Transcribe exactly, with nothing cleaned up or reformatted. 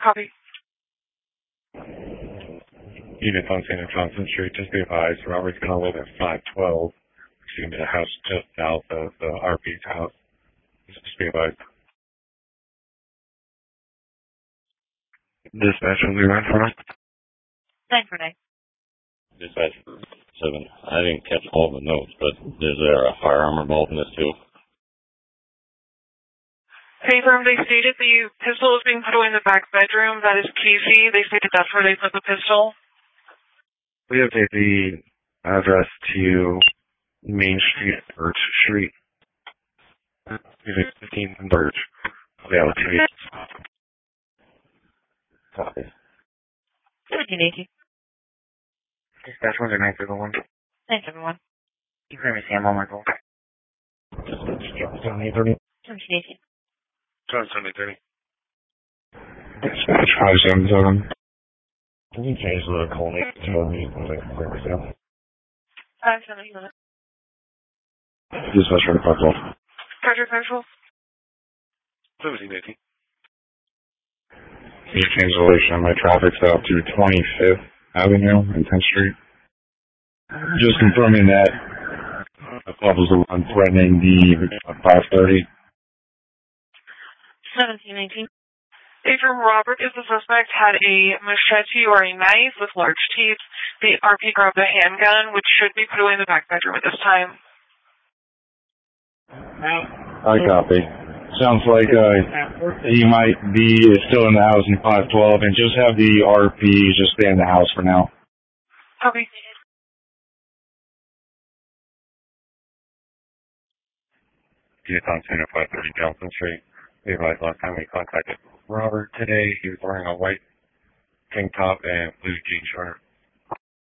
Copy. Unit on Saint Johnson Street, just be advised, Robert's going to live at five twelve. It's going to be the house just south of the R P's house. Just be advised. Dispatch will be right for us. nine for nine. Dispatch seven. I didn't catch all the notes, but is there a firearm involved in this too? Confirm, they stated the pistol is being put away in the back bedroom. That is Casey. They stated that's where they put the pistol. We update the address to Main Street, Birch Street. fifteen Birch. Yeah, let's see. Copy. seventeen eighteen. Dispatch one nine seven one. Thanks, everyone. You hear me, Sam, on my call. seventeen thirty. seventeen eighteen. seventeen thirty. Dispatch five seven seven. Can you change the call name to me? five seven seven. Dispatch for the five twelve. Roger, Central. seventeen eighteen. Can you change the location of my traffic stop to twenty-fifth Avenue and tenth Street? Just confirming that the club was the one threatening the five thirty. seventeen eighteen. Adrian Robert is the suspect, had a machete or a knife with large teeth. The R P grabbed a handgun, which should be put away in the back bedroom at this time. I copy. Sounds like uh, he might be still in the house in five twelve, and just have the R P just stay in the house for now. Copy. Unit on Center five thirty Johnson Street. We advised last time we contacted Robert today. He was wearing a white tank top and blue jean short.